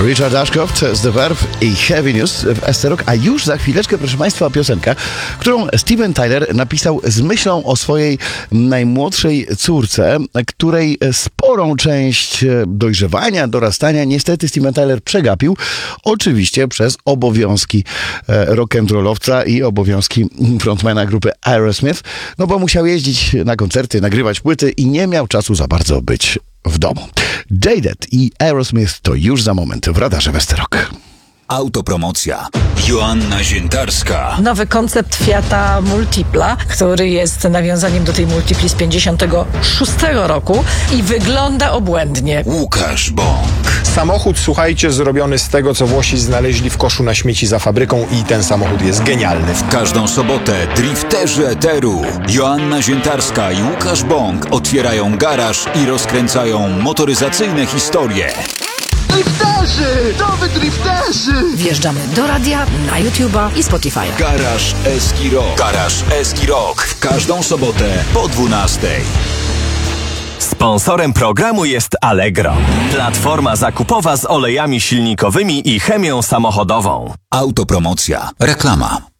Richard Ashcroft z The Verve i Heavy News w ST-Rock, a już za chwileczkę, proszę Państwa, piosenka, którą Steven Tyler napisał z myślą o swojej najmłodszej córce, której sporą część dojrzewania, dorastania niestety Steven Tyler przegapił, oczywiście przez obowiązki rock'n'rollowca i obowiązki frontmana grupy Aerosmith, no bo musiał jeździć na koncerty, nagrywać płyty i nie miał czasu za bardzo być w domu. Jaded i Aerosmith to już za moment w radarze ST-Rock. Autopromocja. Joanna Ziętarska. Nowy koncept Fiata Multipla, który jest nawiązaniem do tej Multipli z 56 roku i wygląda obłędnie. Łukasz Bąk. Samochód, słuchajcie, zrobiony z tego, co Włosi znaleźli w koszu na śmieci za fabryką i ten samochód jest genialny. W każdą sobotę drifterzy eteru Joanna Ziętarska i Łukasz Bąk otwierają garaż i rozkręcają motoryzacyjne historie. Drifterzy! Nowy drifterzy! Wjeżdżamy do radia, na YouTube'a i Spotify'a. Garaż Eski Rock. Garaż Eski Rock. W każdą sobotę po 12:00. Sponsorem programu jest Allegro, platforma zakupowa z olejami silnikowymi i chemią samochodową. Autopromocja. Reklama.